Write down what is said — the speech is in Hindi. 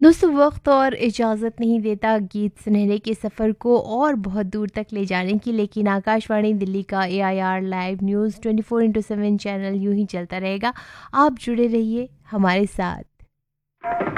दोस्तों, वक्त और इजाज़त नहीं देता गीत सुनहरे के सफ़र को और बहुत दूर तक ले जाने की, लेकिन आकाशवाणी दिल्ली का AIR लाइव न्यूज़ 24/7 चैनल यूं ही चलता रहेगा। आप जुड़े रहिए हमारे साथ।